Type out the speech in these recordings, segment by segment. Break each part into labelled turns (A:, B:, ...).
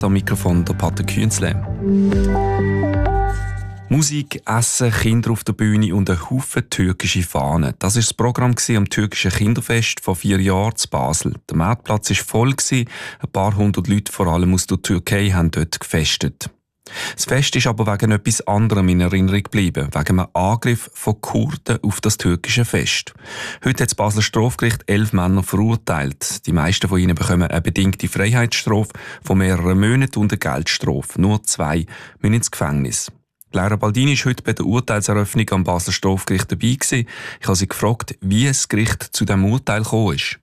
A: Am Mikrofon der Pater Künzle. Musik, Essen, Kinder auf der Bühne und ein Haufen türkische Fahnen. Das war das Programm am türkischen Kinderfest vor 4 Jahren in Basel. Der Marktplatz war voll. Ein paar hundert Leute, vor allem aus der Türkei, haben dort gefestet. Das Fest ist aber wegen etwas anderem in Erinnerung geblieben, wegen einem Angriff von Kurden auf das türkische Fest. Heute hat das Basler Strafgericht 11 Männer verurteilt. Die meisten von ihnen bekommen eine bedingte Freiheitsstrafe von mehreren Monaten und eine Geldstrafe. Nur 2 müssen ins Gefängnis. Laura Baldini war heute bei der Urteilseröffnung am Basler Strafgericht dabei gewesen. Ich habe sie gefragt, wie das Gericht zu diesem Urteil gekommen ist.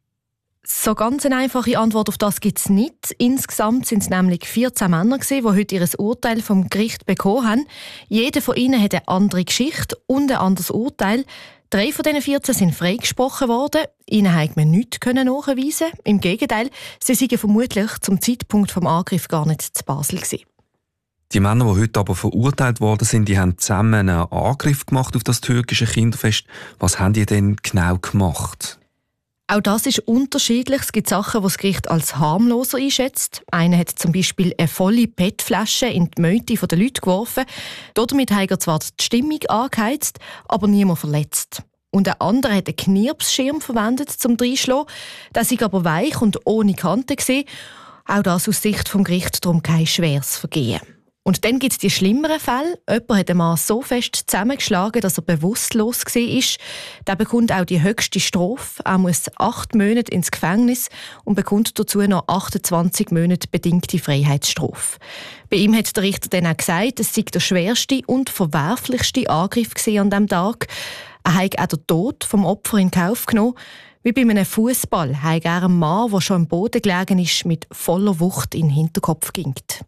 B: So ganz eine einfache Antwort auf das gibt es nicht. Insgesamt sind es nämlich 14 Männer, die heute ihr Urteil vom Gericht bekommen haben. Jeder von ihnen hat eine andere Geschichte und ein anderes Urteil. 3 von diesen 14 sind freigesprochen worden. Ihnen konnte man nichts nachweisen. Im Gegenteil, sie seien vermutlich zum Zeitpunkt des Angriffs gar nicht zu Basel gewesen.
A: Die Männer, die heute aber verurteilt worden sind, die haben zusammen einen Angriff gemacht auf das türkische Kinderfest. Was haben die denn genau gemacht?
B: Auch das ist unterschiedlich. Es gibt Sachen, die das Gericht als harmloser einschätzt. Einer hat zum Beispiel eine volle PET-Flasche in die Meute der Leute geworfen. Damit hat er zwar die Stimmung angeheizt, aber niemand verletzt. Und ein anderer hat einen Knirpsschirm verwendet, um reinzuschlagen. Der sei aber weich und ohne Kante gewesen. Auch das aus Sicht des Gerichts darum kein schweres Vergehen. Und dann gibt es die schlimmeren Fälle. Jemand hat einen Mann so fest zusammengeschlagen, dass er bewusstlos war. Der bekommt auch die höchste Strafe. Er muss 8 Monate ins Gefängnis und bekommt dazu noch 28 Monate bedingte Freiheitsstrafe. Bei ihm hat der Richter dann auch gesagt, es sei der schwerste und verwerflichste Angriff an diesem Tag. Er habe auch den Tod vom Opfer in Kauf genommen. Wie bei einem Fußball habe er einen Mann, der schon am Boden gelegen ist, mit voller Wucht in den Hinterkopf gingt.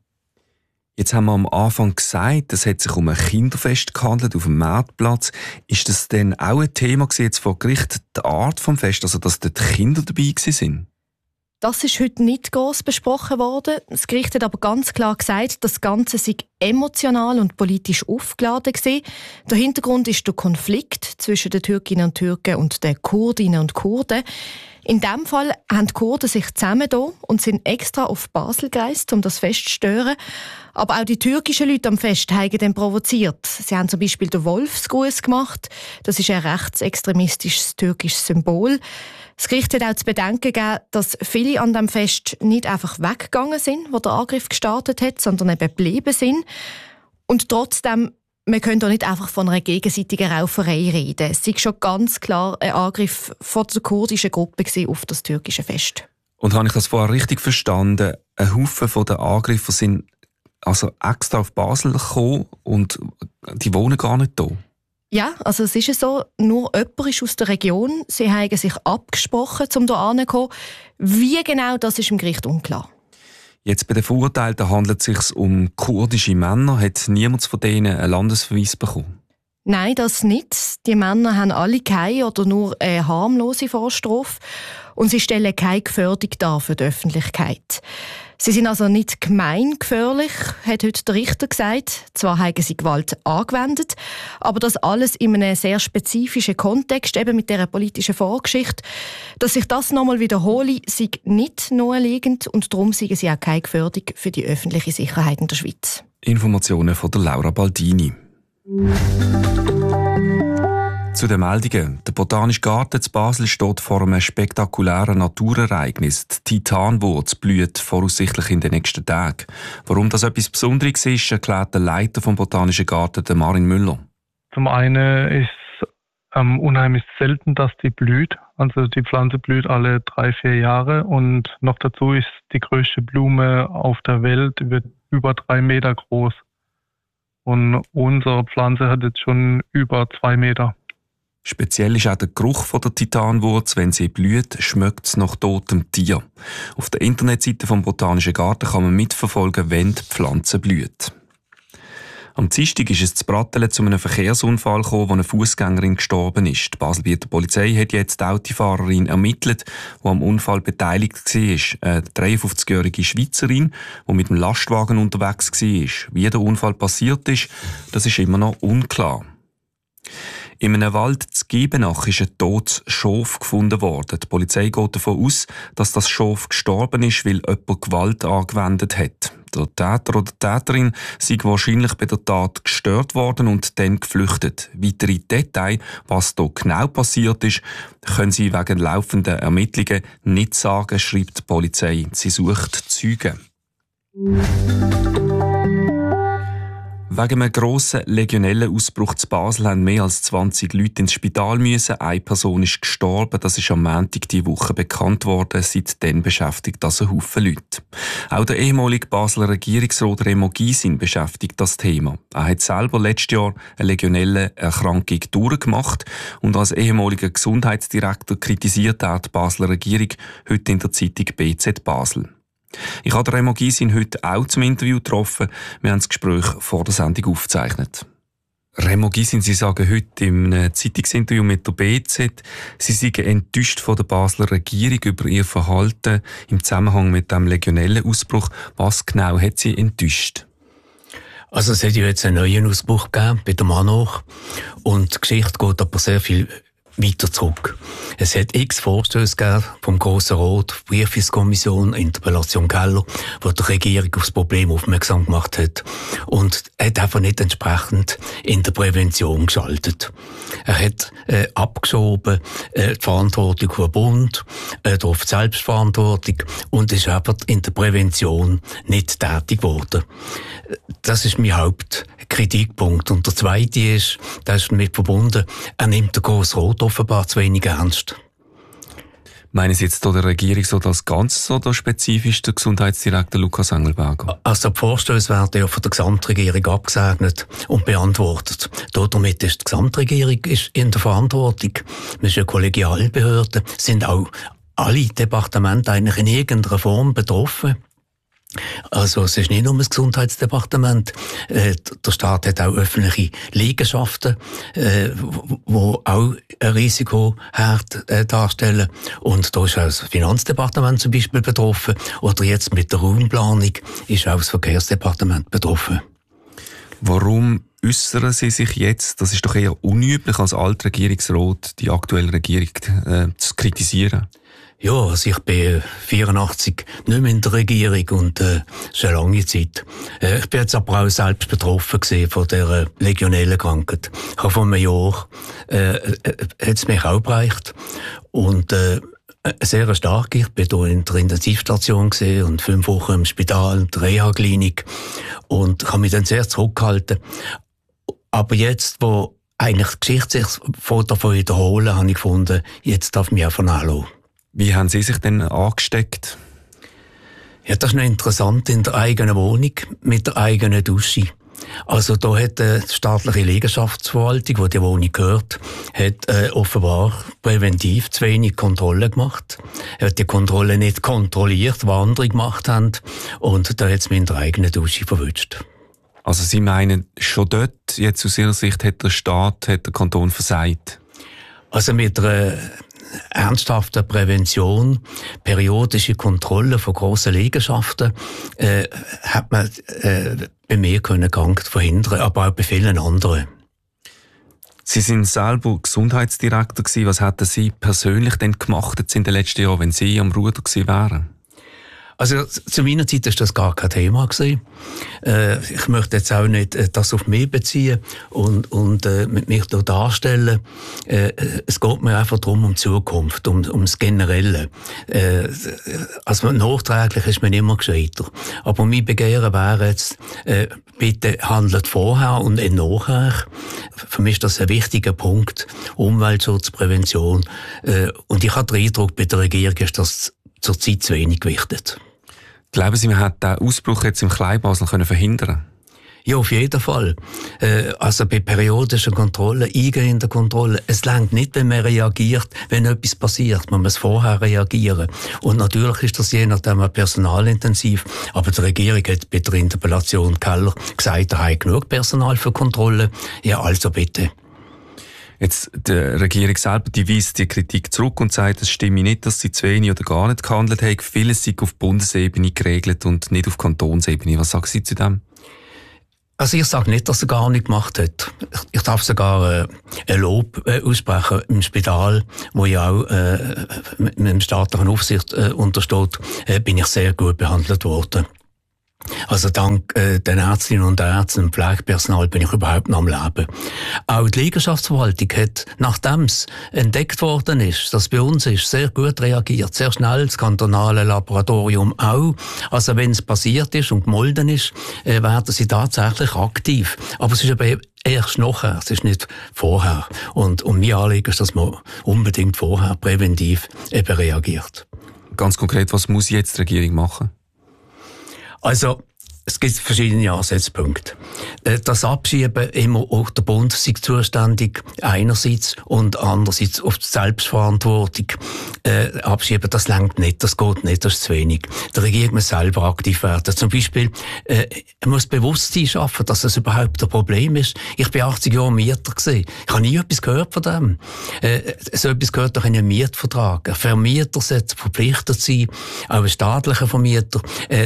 A: Jetzt haben wir am Anfang gesagt, es hat sich um ein Kinderfest gehandelt auf dem Marktplatz. Ist das denn auch ein Thema jetzt vor Gericht, die Art des Festes, also dass dort Kinder dabei waren?
B: Das ist heute nicht gross besprochen worden. Das Gericht hat aber ganz klar gesagt, das Ganze sei emotional und politisch aufgeladen gewesen. Der Hintergrund ist der Konflikt zwischen den Türkinnen und Türken und den Kurdinnen und Kurden. In diesem Fall haben die Kurden sich zusammengetan und sind extra auf Basel gereist, um das Fest zu stören. Aber auch die türkischen Leute am Fest haben dann provoziert. Sie haben zum Beispiel den Wolfsgruß gemacht. Das ist ein rechtsextremistisches türkisches Symbol. Das Gericht hat auch zu bedenken gegeben, dass viele an diesem Fest nicht einfach weggegangen sind, wo der Angriff gestartet hat, sondern eben geblieben sind. Und trotzdem, wir können doch nicht einfach von einer gegenseitigen Rauferei reden. Es war schon ganz klar ein Angriff von der kurdischen Gruppe auf das türkische Fest.
A: Und habe ich das vorher richtig verstanden? Ein Haufen von den Angriffen sind also extra auf Basel gekommen und die wohnen gar nicht hier?
B: Ja, also es ist so, nur jemand ist aus der Region. Sie haben sich abgesprochen, um hier hinzukommen. Wie genau, das ist im Gericht unklar.
A: Jetzt bei den Verurteilten handelt es sich um kurdische Männer. Hat niemand von denen einen Landesverweis bekommen?
B: Nein, das nicht. Die Männer haben alle keine oder nur eine harmlose Vorstrafe. Und sie stellen keine Gefährdung dar für die Öffentlichkeit. Sie sind also nicht gemeingefährlich, hat heute der Richter gesagt. Zwar haben sie Gewalt angewendet, aber das alles in einem sehr spezifischen Kontext, eben mit dieser politischen Vorgeschichte. Dass sich das nochmal wiederhole, sei nicht naheliegend und darum seien sie auch keine Gefährdung für die öffentliche Sicherheit in der Schweiz.
A: Informationen von der Laura Baldini. Zu den Meldungen. Der Botanische Garten zu Basel steht vor einem spektakulären Naturereignis. Die Titanwurz blüht voraussichtlich in den nächsten Tagen. Warum das etwas Besonderes ist, erklärt der Leiter vom Botanischen Garten, Marin Müller.
C: Zum einen ist es unheimlich selten, dass die blüht. Also die Pflanze blüht alle 3-4 Jahre und noch dazu ist die größte Blume auf der Welt, wird über 3 Meter groß. Und unsere Pflanze hat jetzt schon über 2 Meter.
A: Speziell ist auch der Geruch von der Titanwurz. Wenn sie blüht, schmeckt es nach totem Tier. Auf der Internetseite vom Botanischen Garten kann man mitverfolgen, wenn die Pflanze blüht. Am Dienstag ist es zu Brattelen zu einem Verkehrsunfall gekommen, wo eine Fußgängerin gestorben ist. Die Baselbieter Polizei hat jetzt die Autofahrerin ermittelt, die am Unfall beteiligt war. Eine 53-jährige Schweizerin, die mit dem Lastwagen unterwegs war. Wie der Unfall passiert ist, das ist immer noch unklar. In einem Wald zu Gebenach ist ein totes Schaf gefunden worden. Die Polizei geht davon aus, dass das Schaf gestorben ist, weil jemand Gewalt angewendet hat. Der Täter oder Täterin sei wahrscheinlich bei der Tat gestört worden und dann geflüchtet. Weitere Details, was hier genau passiert ist, können sie wegen laufender Ermittlungen nicht sagen, schreibt die Polizei. Sie sucht Zeugen. Wegen einem grossen Legionellenausbruch zu Basel haben mehr als 20 Leute ins Spital müssen. Eine Person ist gestorben. Das ist am Montag diese Woche bekannt worden. Seitdem beschäftigt das einen Haufen Leute. Auch der ehemalige Basler Regierungsrat Remo Gysin beschäftigt das Thema. Er hat selber letztes Jahr eine Legionellenerkrankung durchgemacht und als ehemaliger Gesundheitsdirektor kritisiert er die Basler Regierung heute in der Zeitung BZ Basel. Ich habe Remo Gysin heute auch zum Interview getroffen. Wir haben das Gespräch vor der Sendung aufgezeichnet. Remo Gysin, Sie sagen heute im Zeitungsinterview mit der BZ, Sie seien enttäuscht von der Basler Regierung über ihr Verhalten im Zusammenhang mit dem Legionellenausbruch. Was genau hat Sie enttäuscht?
D: Also es hat ja jetzt einen neuen Ausbruch gegeben bei der Manoch und die Geschichte geht aber sehr viel weiter zurück. Es hat x Vorstöße gegeben vom Grossen Rat, Prüfungskommission, Interpellation Keller, wo die Regierung aufs Problem aufmerksam gemacht hat und hat einfach nicht entsprechend in der Prävention geschaltet. Er hat abgeschoben die Verantwortung vom Bund, auf die Selbstverantwortung und ist einfach in der Prävention nicht tätig geworden. Das ist mein Hauptkritikpunkt. Und der zweite ist, das ist damit verbunden, er nimmt den Grossen Rat offenbar zu wenig ernst.
A: Meinen Sie jetzt der Regierungsrat als Ganzes oder spezifisch der Gesundheitsdirektor Lukas Engelberger?
D: Also die Vorstöße werden ja von der Gesamtregierung abgesegnet und beantwortet. Damit ist die Gesamtregierung in der Verantwortung. Wir sind eine Kollegialbehörde, sind auch alle Departemente eigentlich in irgendeiner Form betroffen. Also es ist nicht nur das Gesundheitsdepartement. Der Staat hat auch öffentliche Liegenschaften, wo auch ein Risikoherd darstellen. Und da ist auch das Finanzdepartement zum Beispiel betroffen. Oder jetzt mit der Raumplanung ist auch das Verkehrsdepartement betroffen.
A: Warum äußern Sie sich jetzt, das ist doch eher unüblich als Altregierungsrat, die aktuelle Regierung zu kritisieren?
D: Ja, also ich bin 84 nicht mehr in der Regierung und schon eine lange Zeit. Ich bin jetzt aber auch selbst betroffen gewesen von dieser Legionellenkrankheit. Ich habe vor einem Jahr hat's mich auch bereicht und sehr stark. Ich bin hier in der Intensivstation gewesen und 5 Wochen im Spital, in der Reha-Klinik und habe mich dann sehr zurückgehalten. Aber jetzt, wo eigentlich die Geschichte sich davon wiederholen, habe ich gefunden, jetzt darf ich mich einfach anlassen.
A: Wie haben Sie sich denn angesteckt?
D: Ja, das ist noch interessant, in der eigenen Wohnung, mit der eigenen Dusche. Also da hat die staatliche Liegenschaftsverwaltung, die Wohnung gehört, hat offenbar präventiv zu wenig Kontrollen gemacht. Er hat die Kontrolle nicht kontrolliert, die andere gemacht haben, und da hat es mich in der eigenen Dusche verwünscht.
A: Also Sie meinen, schon dort, jetzt aus Ihrer Sicht, hat der Kanton versagt? Also
D: mit einer ernsthafte Prävention, periodische Kontrolle von grossen Liegenschaften, hat man bei mir Gang verhindern, aber auch bei vielen anderen.
A: Sie sind selber Gesundheitsdirektor gewesen. Was hätten Sie persönlich denn gemacht jetzt in den letzten Jahren, wenn Sie am Ruder gewesen wären?
D: Also zu meiner Zeit war das gar kein Thema gewesen. Ich möchte jetzt auch nicht das auf mich beziehen und mit mich hier darstellen. Es geht mir einfach darum, um die Zukunft, um das Generelle. Also nachträglich ist man immer gescheiter. Aber mein Begehren wäre jetzt, bitte handelt vorher und nicht nachher. Für mich ist das ein wichtiger Punkt. Umweltschutz, Prävention. Und ich habe den Eindruck, bei der Regierung ist das zurzeit zu wenig gewichtet.
A: Glauben Sie, man hat den Ausbruch jetzt im Kleinbasel verhindern können?
D: Ja, auf jeden Fall. Also bei periodischen Kontrollen, eingehenden Kontrollen, es reicht nicht, wenn man reagiert, wenn etwas passiert. Man muss vorher reagieren. Und natürlich ist das je nachdem personalintensiv. Aber die Regierung hat bei der Interpellation Keller gesagt, er hat genug Personal für Kontrollen. Ja, also bitte.
A: Jetzt, die Regierung selber, die weist die Kritik zurück und sagt, es stimme nicht, dass sie zu wenig oder gar nicht gehandelt haben. Vieles sei auf Bundesebene geregelt und nicht auf Kantonsebene. Was sagen Sie zu dem?
D: Also ich sage nicht, dass er gar nicht gemacht hat. Ich darf sogar ein Lob aussprechen im Spital, wo ja auch mit dem staatlichen Aufsicht untersteht, bin ich sehr gut behandelt worden. Also dank den Ärztinnen und Ärzten und Pflegepersonal bin ich überhaupt noch am Leben. Auch die Liegenschaftsverwaltung hat, nachdem es entdeckt worden ist, dass bei uns ist, sehr gut reagiert, sehr schnell, das kantonale Laboratorium auch. Also wenn es passiert ist und gemolden ist, werden sie tatsächlich aktiv. Aber es ist eben erst nachher, es ist nicht vorher. Und mein Anliegen ist, dass man unbedingt vorher präventiv eben reagiert.
A: Ganz konkret, was muss jetzt die Regierung machen?
D: Also, es gibt verschiedene Ansatzpunkte. Das Abschieben immer auch der Bund sei zuständig, einerseits, und andererseits auf die Selbstverantwortung abschieben, das reicht nicht, das geht nicht, das ist zu wenig. Die Regierung muss selber aktiv werden. Zum Beispiel, muss Bewusstsein schaffen, dass das überhaupt ein Problem ist. Ich bin 80 Jahre Mieter gewesen. Ich habe nie etwas gehört von dem. So etwas gehört doch in einen Mietvertrag. Ein Vermieter sollte verpflichtet sein, auch ein staatlicher Vermieter,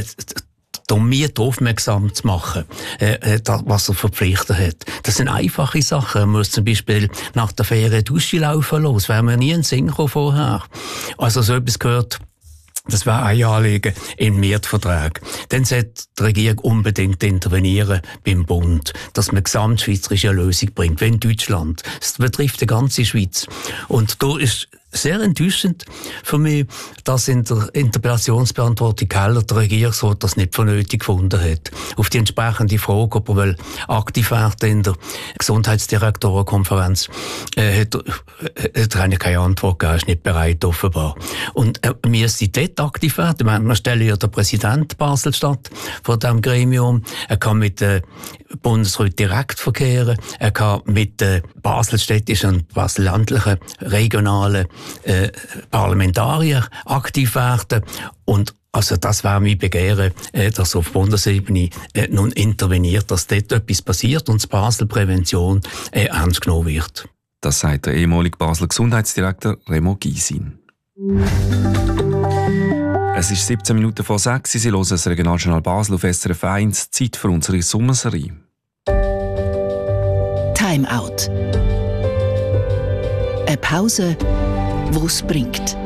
D: um Mieter aufmerksam zu machen, was er verpflichtet hat. Das sind einfache Sachen. Man muss zum Beispiel nach der Ferien Dusche laufen lassen. Das wäre mir nie in den Sinn gekommen vorher. Also so etwas gehört, das wäre ein Anliegen im Mietvertrag. Dann sollte die Regierung unbedingt intervenieren beim Bund, dass man gesamtschweizerische Lösung bringt, wie in Deutschland. Das betrifft die ganze Schweiz. Und da ist sehr enttäuschend für mich, dass in der Interpellationsbeantwortung Keller der Regierungsrat das nicht für nötig gefunden hat. Auf die entsprechende Frage, ob er aktiv werden in der Gesundheitsdirektorenkonferenz, hat er eigentlich keine Antwort gegeben, ist nicht bereit offenbar. Und wir sind dort aktiv werden. Wir stellen ja den Präsident Basel-Stadt vor diesem Gremium. Er kann mit der Bundesrat direkt verkehren. Er kann mit den baselstädtischen und baselländlichen regionalen Parlamentarier aktiv werden. Und also das wäre mein Begehren, dass auf Bundesebene nun interveniert, dass dort etwas passiert und die Basel-Prävention ernst genommen wird.
A: Das sagt der ehemalige Basler Gesundheitsdirektor Remo Gysin. Es ist 17 Minuten vor 6. Sie hören das Regionaljournal Basel auf SRF 1. Zeit für unsere Sommerserie.
E: Time Out. Eine Pause, die es bringt.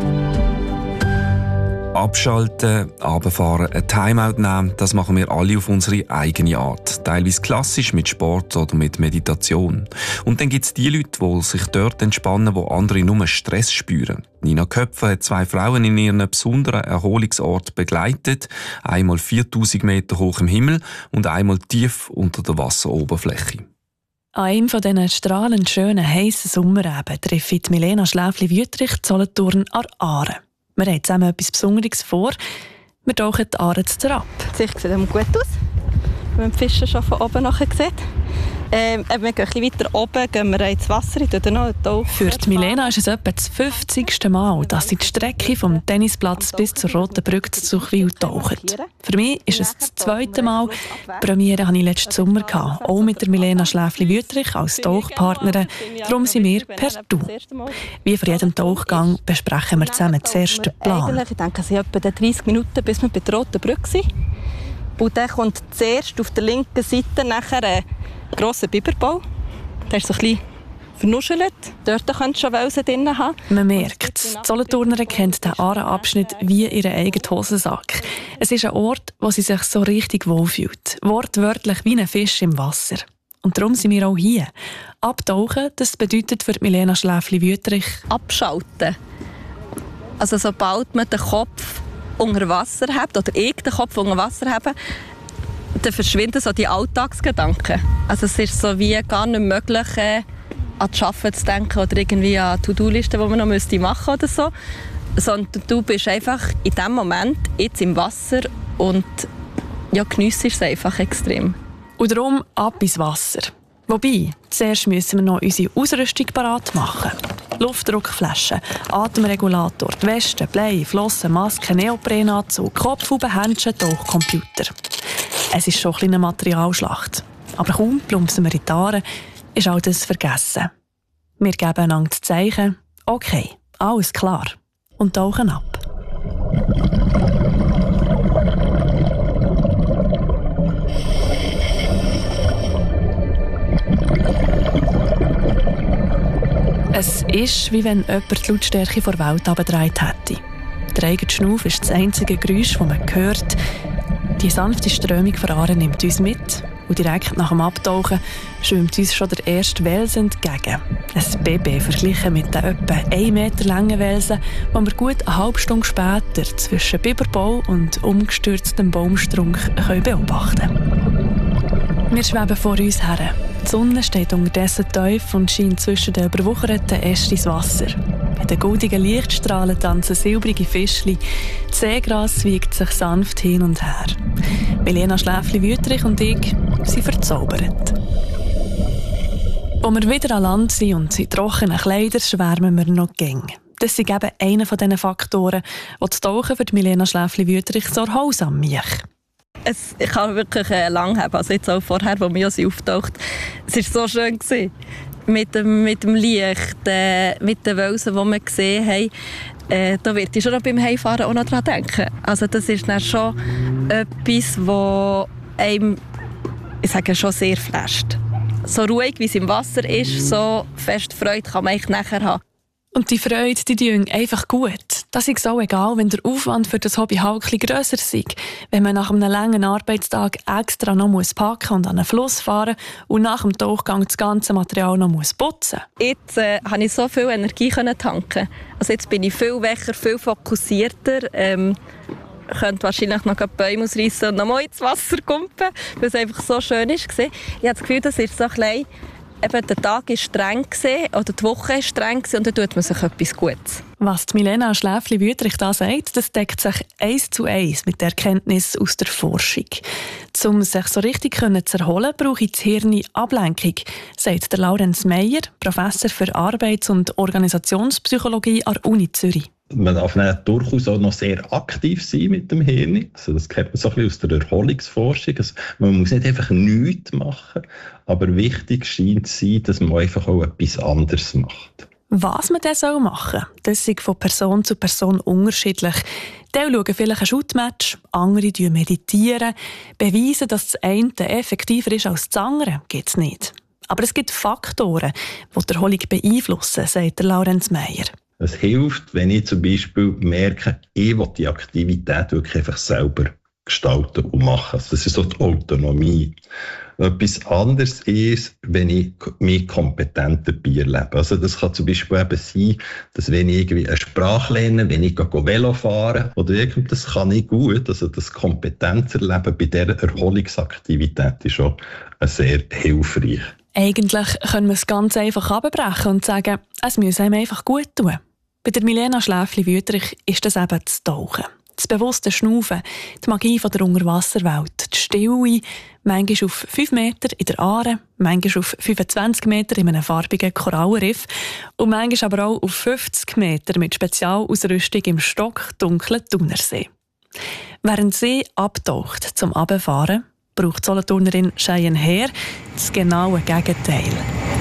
A: Abschalten, runterfahren, ein Timeout nehmen, das machen wir alle auf unsere eigene Art. Teilweise klassisch mit Sport oder mit Meditation. Und dann gibt es die Leute, die sich dort entspannen, wo andere nur Stress spüren. Nina Köpfer hat 2 Frauen in ihren besonderen Erholungsort begleitet. Einmal 4000 Meter hoch im Himmel und einmal tief unter der Wasseroberfläche.
F: An einem von diesen strahlend schönen, heissen Sommerabend treffe ich Milena Schläfli-Wüttrich in Solothurn an Aare. Wir haben zusammen etwas Besonderes vor. Wir tauchen die Aare ab.
G: Die Sicht sieht gut aus, wenn man die Fische schon von oben nachher sieht. Wir gehen ein bisschen weiter oben, gehen wir ins Wasser,
F: Für die Milena ist es etwa das 50. Mal, dass sie die Strecke vom Tennisplatz bis zur Roten Brücke zu Zuchwil taucht. Für mich ist es das 2. Mal. Die Premiere hatte ich letzten Sommer, auch mit der Milena Schläfli-Wüttrich als Tauchpartnerin. Darum sind wir per Du. Wie vor jedem Tauchgang besprechen wir zusammen den ersten Plan.
G: Ich denke, es sind etwa 30 Minuten, bis wir bei der Roten Brücke sind. Und dann kommt zuerst auf der linken Seite nachher ein grosser Biberbau. Der ist so ein bisschen vernuschelt. Dort könnt ihr schon Welsen drin haben.
F: Man merkt, die Solothurner kennt den Aareabschnitt wie ihren eigenen Hosensack. Es ist ein Ort, wo sie sich so richtig wohlfühlt. Wortwörtlich wie ein Fisch im Wasser. Und darum sind wir auch hier. Abtauchen, das bedeutet für Milena Schläfli-Wüttrich
G: abschalten. Also sobald man den Kopf unter Wasser hat, oder ich den Kopf unter Wasser habe, dann verschwinden so die Alltagsgedanken. Also es ist so wie gar nicht möglich, an das Arbeiten zu denken oder irgendwie an To-Do-Listen, die man noch machen müsste oder so. Sondern du bist einfach in diesem Moment jetzt im Wasser und ja, geniessest es einfach extrem.
F: Und darum ab ins Wasser. Wobei, zuerst müssen wir noch unsere Ausrüstung parat machen. Luftdruckflasche, Atemregulator, die Weste, Blei, Flossen, Maske, Neoprenanzug, Kopfhube, Händchen, Tauchcomputer. Es ist schon eine Materialschlacht. Aber kaum plumpsen wir in die Aare, ist all das vergessen. Wir geben einander das Zeichen, okay, alles klar, und tauchen ab. Es ist, wie wenn jemand die Lautstärke vor der Welt abgedreht hätte. Der eigene Schnuff ist das einzige Geräusch, das man hört. Die sanfte Strömung von Aare nimmt uns mit und direkt nach dem Abtauchen schwimmt uns schon der erste Wels entgegen. Ein Baby verglichen mit den etwa 1 Meter langen Welsen, die wir gut eine halbe Stunde später zwischen Biberbau und umgestürztem Baumstrunk beobachten können. Wir schweben vor uns her. Die Sonne steht unterdessen tief und scheint zwischen den überwucherten Ästen ins Wasser. In den goldigen Lichtstrahlen tanzen silbrige Fischchen. Das Seegras wiegt sich sanft hin und her. Milena Schläfli-Wüthrich und ich sind verzaubert. Als wir wieder an Land sind und in trockenen Kleidern, schwärmen wir noch gäng. Das ist eben einer von diesen Faktoren, die das Tauchen für Milena Schläfli-Wüthrich so erholsam macht.
G: Es kann wirklich lang haben, also jetzt auch vorher, als wir auftaucht. Es war so schön gewesen. Mit dem Licht, mit den Welsen, die wir gesehen haben. Da wird ich schon noch beim Heimfahren auch noch dran denken. Also das ist dann schon etwas, das einem, ich sage, schon sehr flasht. So ruhig, wie es im Wasser ist, so fest Freude kann man eigentlich nachher haben.
F: Und die Freude, die tut einfach gut. Das ist auch egal, wenn der Aufwand für das Hobby halt etwas grösser ist. Wenn man nach einem langen Arbeitstag extra noch packen und an einen Fluss fahren und nach dem Tauchgang das ganze Material noch putzen muss.
G: Jetzt konnte ich so viel Energie tanken. Also jetzt bin ich viel wacher, viel fokussierter. Könnte wahrscheinlich noch Bäume ausreißen und noch mal ins Wasser kumpen, weil es einfach so schön war. Ich habe das Gefühl, das ist so ein bisschen, eben der Tag war streng oder die Woche war streng und dann tut man sich etwas Gutes.
F: Was die Milena Schläfli-Wüthrich da sagt, das deckt sich 1:1 mit der Erkenntnis aus der Forschung. Um sich so richtig zu erholen, brauche ich das Hirn Ablenkung, sagt der Laurenz Meyer, Professor für Arbeits- und Organisationspsychologie an der Uni Zürich.
H: Man darf durchaus auch noch sehr aktiv sein mit dem Hirn. Also das kennt man so ein bisschen aus der Erholungsforschung. Also man muss nicht einfach nichts machen, aber wichtig scheint zu sein, dass man einfach auch etwas anderes macht.
F: Was man dann machen soll, das ist von Person zu Person unterschiedlich. Die schauen vielleicht ein Shootmatch, andere meditieren. Beweisen, dass das eine effektiver ist als das andere, gibt es nicht. Aber es gibt Faktoren, die die Erholung beeinflussen, sagt der Laurenz Meyer.
H: Es hilft, wenn ich zum Beispiel merke, ich will die Aktivität wirklich einfach selber gestalten und machen. Also das ist so die Autonomie. Etwas anderes ist, wenn ich mich kompetent dabei erlebe. Also das kann zum Beispiel eben sein, dass wenn ich irgendwie eine Sprache lerne, wenn ich Velo fahre oder das kann ich gut. Also das Kompetenzerleben bei dieser Erholungsaktivität ist schon sehr hilfreich.
F: Eigentlich können wir es ganz einfach abbrechen und sagen, es muss einem einfach gut tun. Bei der Milena Schläfli-Wüthrich ist das eben das Tauchen. Das bewusste Schnaufen, die Magie von der Unterwasserwelt, die Stille, manchmal auf 5 Meter in der Aare, manchmal auf 25 Meter in einem farbigen Korallenriff und manchmal aber auch auf 50 Meter mit Spezialausrüstung im stockdunklen Thunersee. Während sie abtaucht zum Runterfahren, braucht die Solothurnerin Cheyenne Herr das genaue Gegenteil.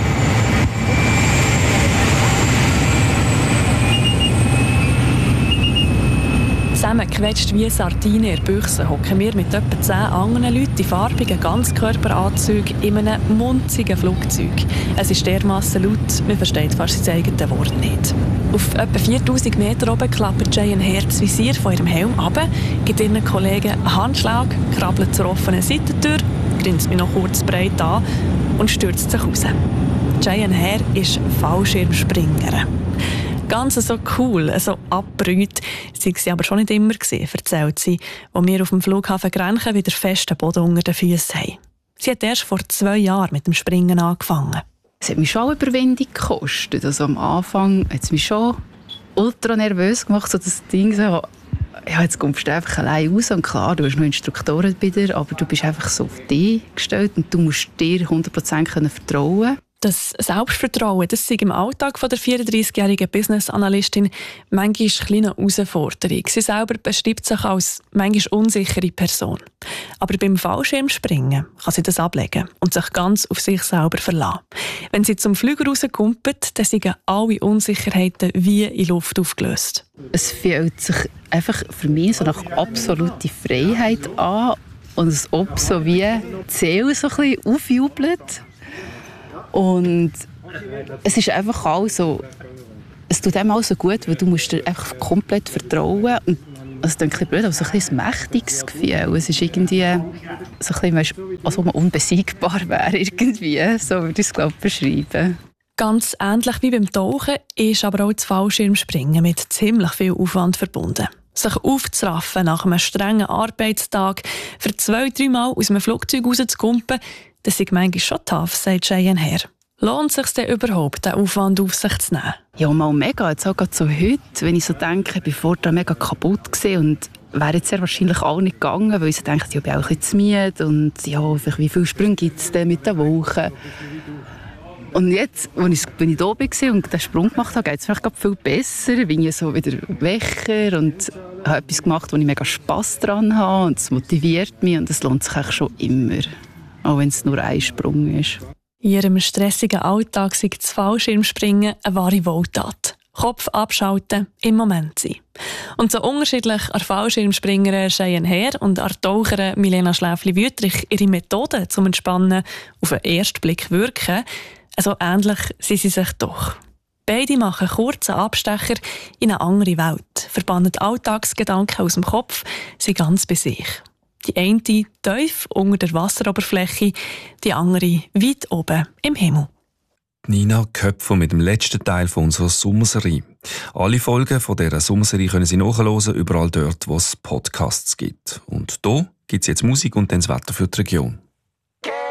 F: Zusammengequetscht wie Sardinen in der Büchse hocken wir mit etwa 10 anderen Leuten in farbigen Ganzkörperanzügen in einem munzigen Flugzeug. Es ist dermassen laut, man versteht fast sein eigenes Wort nicht. Auf etwa 4000 Meter oben klappt Cheyenne Herr das Visier von ihrem Helm ab, gibt ihren Kollegen einen Handschlag, krabbelt zur offenen Seitentür, grinst mich noch kurz breit an und stürzt sich raus. Cheyenne Herr ist Fallschirmspringerin. Ganz so cool, so abgebrüht, sei sie aber schon nicht immer gewesen, erzählt sie, als wir auf dem Flughafen Grenchen wieder festen Boden unter den Füßen haben. Sie hat erst vor 2 Jahren mit dem Springen angefangen.
I: Es hat mich schon Überwindung gekostet. Also am Anfang hat es mich schon ultra nervös gemacht, so das Ding so, ja, jetzt kommst du einfach allein raus und klar, du hast noch Instruktoren bei dir, aber du bist einfach so auf dich gestellt und du musst dir 100% vertrauen.
F: Das Selbstvertrauen, das ist im Alltag von der 34-jährigen Business-Analystin manchmal eine kleine Herausforderung. Sie selber beschreibt sich als manchmal unsichere Person. Aber beim Fallschirmspringen kann sie das ablegen und sich ganz auf sich selber verlassen. Wenn sie zum Flüger rauskumpelt, dann sind alle Unsicherheiten wie in Luft aufgelöst.
I: Es fühlt sich einfach für mich so nach absoluter Freiheit an und als ob so wie die Seele so ein bisschen aufjubelt. Und es ist einfach auch so, es tut einem auch so gut, weil du musst dir einfach komplett vertrauen und Also, es klingt blöd, aber so ein bisschen mächtiges Gefühl. Es ist irgendwie so ein bisschen, als ob man unbesiegbar wäre. Irgendwie. So würde ich es, glaube ich, beschreiben.
F: Ganz ähnlich wie beim Tauchen ist aber auch das Fallschirmspringen mit ziemlich viel Aufwand verbunden. Sich aufzuraffen nach einem strengen Arbeitstag, für 2-3 Mal aus einem Flugzeug rauszukumpen, das ist manchmal schon tough, sagt Cheyenne Herr. Lohnt es sich denn überhaupt, diesen Aufwand auf sich zu nehmen?
I: Ja, mal mega. Jetzt auch gerade so heute, wenn ich so denke, bevor da mega kaputt war und wäre jetzt sehr wahrscheinlich auch nicht gegangen, weil ich so denke, ich bin auch ein bisschen zu müde und ja, wie viele Sprünge gibt es denn mit der Woche? Und jetzt, als ich da war und den Sprung gemacht habe, geht es mir viel besser. Bin ich so wieder wächer und habe etwas gemacht, wo ich mega Spass daran habe und es motiviert mich und es lohnt sich eigentlich schon immer, auch wenn es nur ein Sprung ist.
F: In ihrem stressigen Alltag sei das Fallschirmspringen eine wahre Wohltat. Kopf abschalten, im Moment sein. Und so unterschiedlich an Fallschirmspringerin Cheyenne Herr und an Taucherin Milena Schläfli-Wüttrich ihre Methoden zum Entspannen auf den ersten Blick wirken, so ähnlich sind sie sich doch. Beide machen kurze Abstecher in eine andere Welt, verbannen Alltagsgedanken aus dem Kopf, sind ganz bei sich. Die eine tief unter der Wasseroberfläche, die andere weit oben im Himmel.
A: Nina Köpfer mit dem letzten Teil von unserer Sommerserie. Alle Folgen von dieser Sommerserie können Sie nachhören, überall dort, wo es Podcasts gibt. Und da gibt es jetzt Musik und dann das Wetter für die Region.